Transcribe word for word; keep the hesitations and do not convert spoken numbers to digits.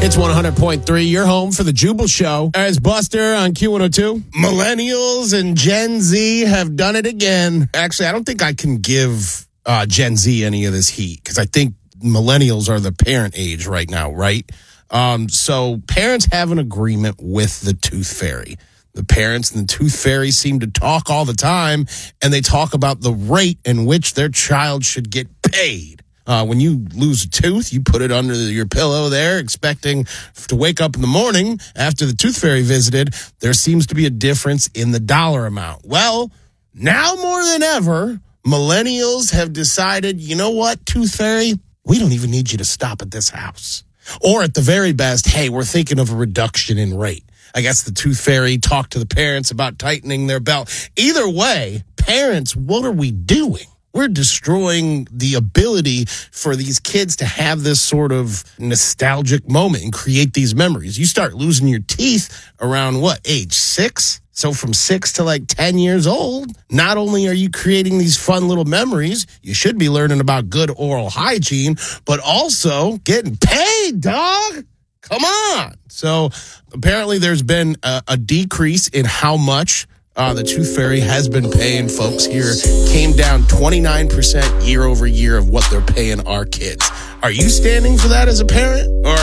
It's one hundred point three, your home for the Jubal Show. As Buster on Q one oh two. Millennials and Gen Z have done it again. Actually, I don't think I can give uh, Gen Z any of this heat because I think millennials are the parent age right now, right? Um, so parents have an agreement with the Tooth Fairy. The parents and the Tooth Fairy seem to talk all the time, and they talk about the rate in which their child should get paid. Uh, when you lose a tooth, you put it under your pillow there, expecting to wake up in the morning after the Tooth Fairy visited. There seems to be a difference in the dollar amount. Well, now more than ever, millennials have decided, you know what, Tooth Fairy? We don't even need you to stop at this house. Or at the very best, hey, we're thinking of a reduction in rate. I guess the Tooth Fairy talked to the parents about tightening their belt. Either way, parents, what are we doing? We're destroying the ability for these kids to have this sort of nostalgic moment and create these memories. You start losing your teeth around what, age six? So from six to like ten years old, not only are you creating these fun little memories, you should be learning about good oral hygiene, but also getting paid, dog. Come on. So apparently there's been a, a decrease in how much Uh, the Tooth Fairy has been paying folks here. Came down twenty-nine percent year over year of what they're paying our kids. Are you standing for that as a parent? Or